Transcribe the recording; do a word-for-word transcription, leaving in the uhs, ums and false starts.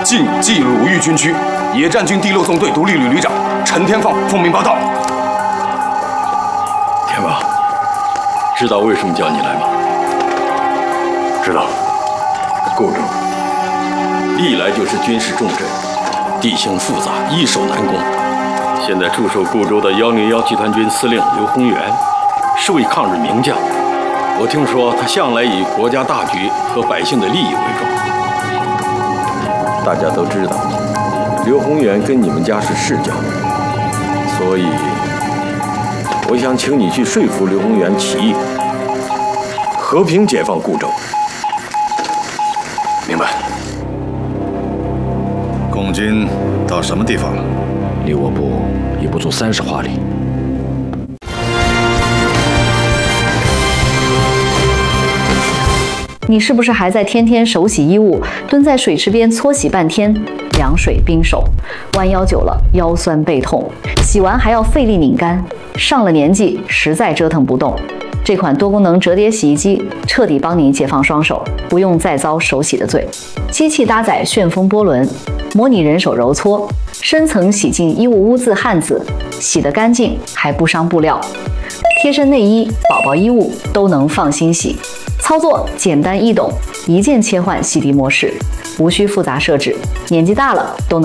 晋冀鲁豫军区野战军第六纵队独立旅旅长陈天放奉命报道。 天放，知道为什么叫你来吗？ 知道。 固州历来就是军事重镇，地形复杂，易守难攻。现在驻守固州的幺零幺集团军司令刘宏元是位抗日名将。我听说他向来以国家大局和百姓的利益为重。大家都知道，刘宏元跟你们家是世交，所以我想请你去说服刘宏元起义，和平解放固州。 明白。共军到什么地方了？ 离我部已不足三十华里。 你是不是还在天天手洗衣物，蹲在水池边搓洗半天，凉水冰手，弯腰久了腰酸背痛，洗完还要费力拧干，上了年纪实在折腾不动。这款多功能折叠洗衣机彻底帮你解放双手，不用再遭手洗的罪。机器搭载旋风波轮，模拟人手揉搓，深层洗净衣物污渍汗渍，洗得干净还不伤布料。贴身内衣、宝宝衣物都能放心洗。操作简单易懂，一键切换洗涤模式，无需复杂设置，年纪大了都能